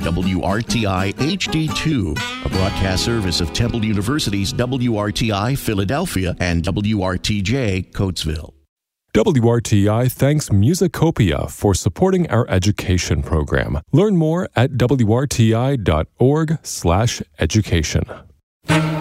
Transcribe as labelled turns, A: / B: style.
A: WRTI HD2, a broadcast service of Temple University's WRTI Philadelphia and WRTJ Coatesville.
B: WRTI thanks Musicopia for supporting our education program. Learn more at wrti.org/education.